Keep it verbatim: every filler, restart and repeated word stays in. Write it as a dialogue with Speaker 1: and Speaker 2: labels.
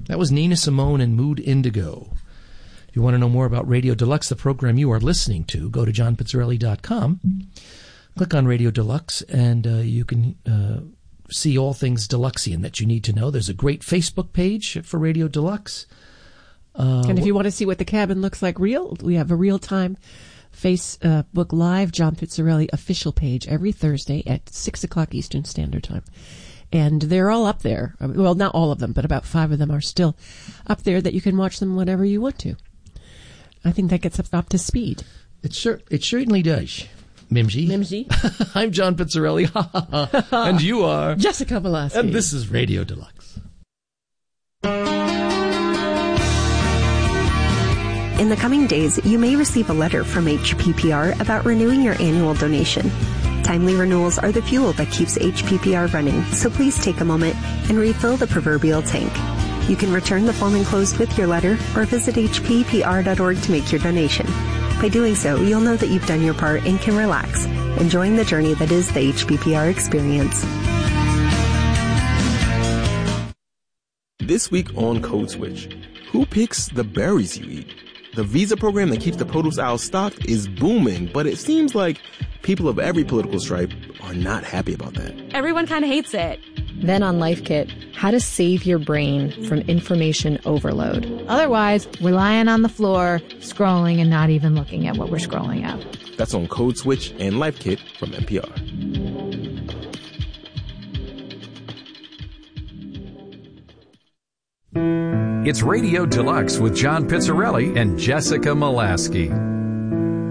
Speaker 1: That was Nina Simone and Mood Indigo. If you want to know more about Radio Deluxe, the program you are listening to, go to john pizzarelli dot com. Click on Radio Deluxe, and uh, you can uh, see all things Deluxian that you need to know. There's a great Facebook page for Radio Deluxe. Uh,
Speaker 2: and if you want to see what the cabin looks like real, we have a real-time Facebook Live John Pizzarelli official page every Thursday at six o'clock Eastern Standard Time. And they're all up there. Well, not all of them, but about five of them are still up there that you can watch them whenever you want to. I think that gets up, up to speed.
Speaker 1: It, sure, it certainly does. Mimsy.
Speaker 2: Mimsy.
Speaker 1: I'm John Pizzarelli. And you are
Speaker 2: Jessica Molaski.
Speaker 1: And this is Radio Deluxe.
Speaker 3: In the coming days, you may receive a letter from H P P R about renewing your annual donation. Timely renewals are the fuel that keeps H P P R running, so please take a moment and refill the proverbial tank. You can return the form enclosed with your letter or visit h p p r dot org to make your donation. By doing so, you'll know that you've done your part and can relax, enjoying the journey that is the H P P R experience.
Speaker 4: This week on Code Switch, who picks the berries you eat? The visa program that keeps the produce aisle stocked is booming, but it seems like people of every political stripe are not happy about that.
Speaker 5: Everyone kind of hates it.
Speaker 6: Then on Life Kit, how to save your brain from information overload.
Speaker 7: Otherwise, we're lying on the floor, scrolling and not even looking at what we're scrolling at.
Speaker 4: That's on Code Switch and Life Kit from N P R.
Speaker 8: It's Radio Deluxe with John Pizzarelli and Jessica Molaski.